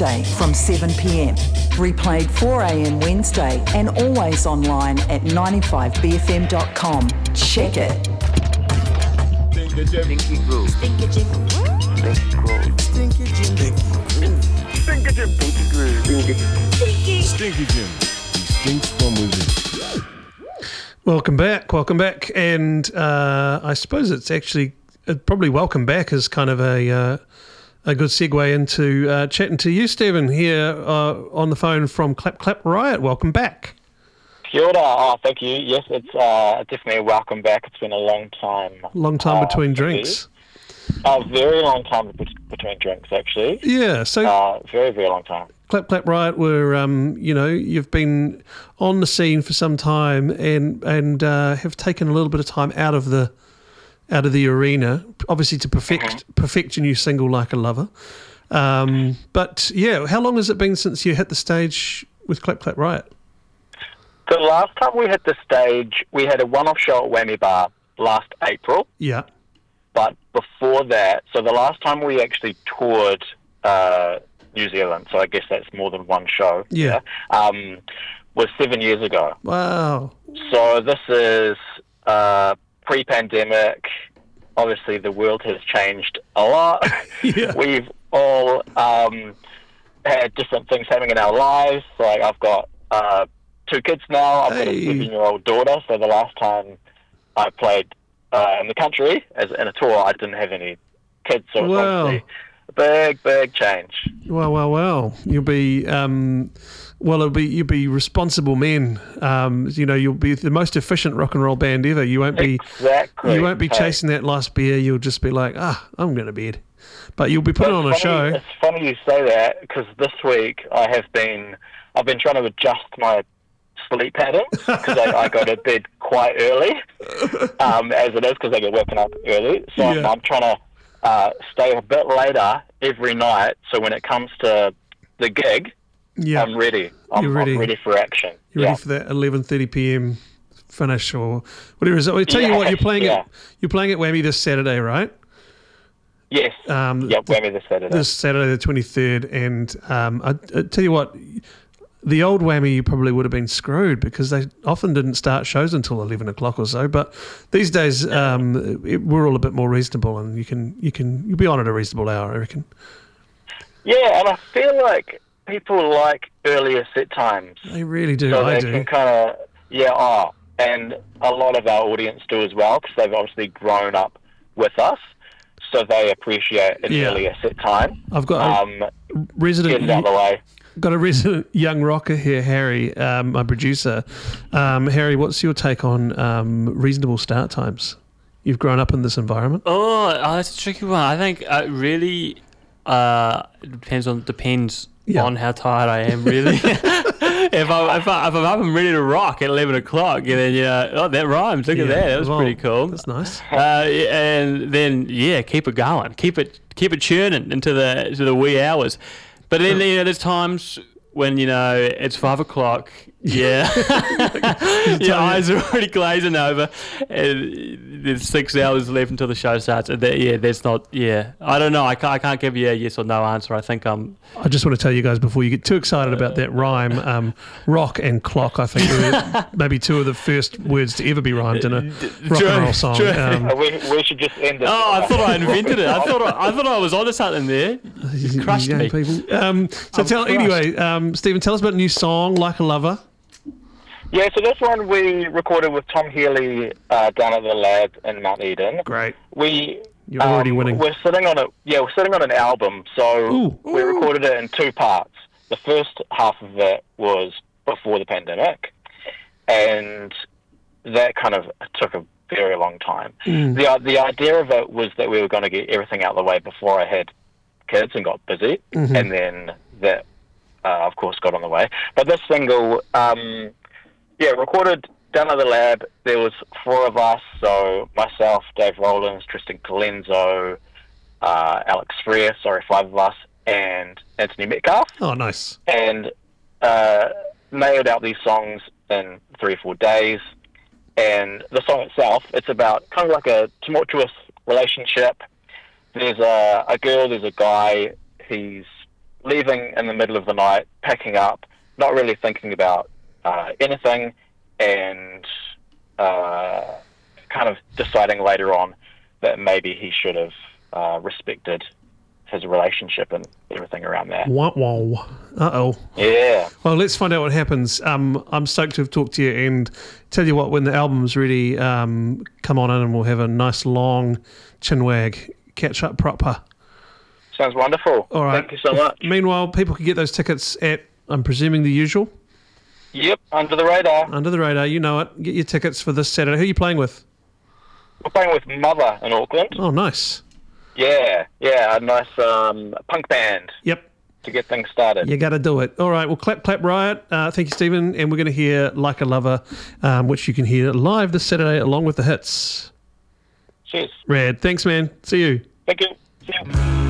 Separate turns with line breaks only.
Tuesday from 7 p.m. Replayed 4 a.m. Wednesday and always online at 95bfm.com. Check it.
Stinky Jim. Stinky Groove. Stinky Jim. Stinky Groove. Stinky Jim. Stinky Jim. Stinky Groove.
Stinky Jim. He stinks for music.
Welcome back, and I suppose it's actually probably welcome back is kind of a good segue into chatting to you, Stephen, here on the phone from Clap Clap Riot. Welcome back.
Kia ora. Oh, thank you. Yes, it's definitely a welcome back. It's been a long time.
Long time between drinks.
A very long time between drinks, actually.
Yeah, so
very, very long time.
Clap Clap Riot were, you've been on the scene for some time and have taken a little bit of time out of the arena, obviously to perfect your new single, Like a Lover. But yeah, how long has it been since you hit the stage with Clap Clap Riot?
The last time we hit the stage, we had a one-off show at Whammy Bar last April.
Yeah.
But before that, so the last time we actually toured New Zealand, so I guess that's more than one show.
Yeah.
Was 7 years ago.
Wow.
So this is pre-pandemic. Obviously, the world has changed a lot.
Yeah.
We've all had different things happening in our lives. Like I've got 2 kids now. I've got a 7-year-old daughter. So the last time I played in the country in a tour, I didn't have any kids. So it's obviously a big change.
Well. You'll be you'll be responsible men. You'll be the most efficient rock and roll band ever. You won't be You won't be chasing that last beer. You'll just be like, I'm going to bed. But you'll be putting on a show.
It's funny you say that because this week I've been trying to adjust my sleep pattern because I go to bed quite early, as it is because I get woken up early. So I'm trying to stay a bit later every night. So when it comes to the gig, I'm ready. I'm ready for action.
You're ready for that 11:30 p.m. finish or whatever it is. I'll tell you what, you're playing at Whammy this Saturday, right?
Yes. Whammy this Saturday.
This Saturday, the 23rd, and I tell you what, the old Whammy you probably would have been screwed because they often didn't start shows until 11 o'clock or so. But these days, we're all a bit more reasonable, and you'll be on at a reasonable hour, I reckon. Yeah,
and I feel like people like earlier set times.
They really do.
So
I
they
do.
can kind of and a lot of our audience do as well because they've obviously grown up with us. So they appreciate an earlier set time.
I've got a resident.
Get it out of the way.
Got a resident young rocker here, Harry, my producer. Harry, what's your take on reasonable start times? You've grown up in this environment.
Oh, that's a tricky one. I think it really depends on how tired I am. Really, if I'm up and ready to rock at 11 o'clock, then that rhymes. Look at that. That was pretty cool.
That's nice.
And then keep it going. Keep it churning into the wee hours. But then there's times when it's 5 o'clock. Yeah, your eyes are already glazing over, and there's 6 hours left until the show starts. And that's not. Yeah, I don't know. I can't give you a yes or no answer. I think
I just want to tell you guys before you get too excited about that rhyme. Rock and clock, I think, were maybe 2 of the first words to ever be rhymed in a rock and roll song.
We should just end it.
Oh, I thought I invented it. I thought I was onto something there. You crushed me.
People. Stephen, tell us about a new song, Like a Lover.
Yeah, so this one we recorded with Tom Healy down at the lab in Mount Eden.
Great.
You're
already winning.
We're sitting on an album, so we recorded it in 2 parts. The first half of it was before the pandemic, and that kind of took a very long time. The idea of it was that we were going to get everything out of the way before I had kids and got busy, and then that, of course, got on the way. But this single... recorded down at the lab. There was 4 of us, so myself, Dave Rollins, Tristan Colenso, Alex Freer, 5 of us, and Anthony Metcalf.
Oh, nice.
And nailed out these songs in 3 or 4 days. And the song itself, it's about kind of like a tumultuous relationship. There's a girl, there's a guy. He's leaving in the middle of the night, packing up, not really thinking about anything, and kind of deciding later on that maybe he should have respected his relationship and everything around that.
Wow. Uh-oh.
Yeah.
Well, let's find out what happens. I'm stoked to have talked to you, and tell you what, when the album's ready, come on in and we'll have a nice long chinwag, catch up proper.
Sounds wonderful.
All right.
Thank you so much.
Meanwhile, people can get those tickets at, I'm presuming, the usual?
Yep, Under the Radar.
Under the Radar, you know it. Get your tickets for this Saturday. Who are you playing with?
We're playing with Mother in Auckland.
Oh, nice.
Yeah, a nice punk band.
Yep.
To get things started.
You got to do it. All right, well, clap, riot. Thank you, Stephen. And we're going to hear Like a Lover, which you can hear live this Saturday along with the hits.
Cheers.
Rad. Thanks, man. See you.
Thank you. See you.